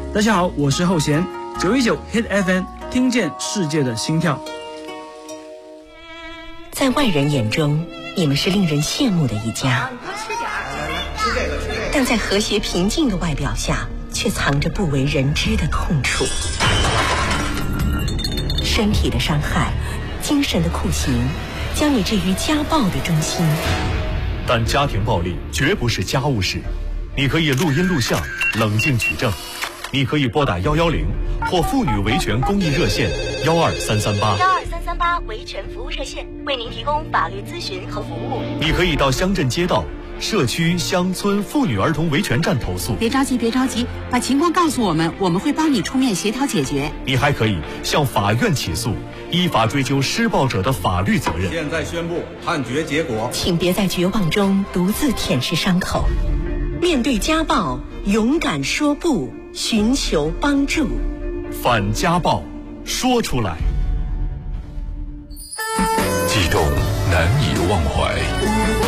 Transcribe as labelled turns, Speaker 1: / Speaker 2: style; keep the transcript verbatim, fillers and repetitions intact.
Speaker 1: 大家好，我是后弦，九一九 Hit F M， 听见世界的心跳。
Speaker 2: 在外人眼中，你们是令人羡慕的一家，但在和谐平静的外表下，却藏着不为人知的痛楚。身体的伤害，精神的酷刑，将你置于家暴的中心。
Speaker 3: 但家庭暴力绝不是家务事，你可以录音录像，冷静取证。你可以拨打幺幺零或妇女维权公益热线幺二三三八。
Speaker 2: 幺二三三八维权服务热线为您提供法律咨询和服务。
Speaker 3: 你可以到乡镇街道、社区、乡村妇女儿童维权站投诉。
Speaker 4: 别着急，别着急，把情况告诉我们，我们会帮你出面协调解决。
Speaker 3: 你还可以向法院起诉，依法追究施暴者的法律责任。
Speaker 5: 现在宣布判决结果，
Speaker 2: 请别在绝望中独自舔舐伤口，面对家暴，勇敢说不，寻求帮助。
Speaker 3: 反家暴，说出来。
Speaker 6: 悸动难以忘怀，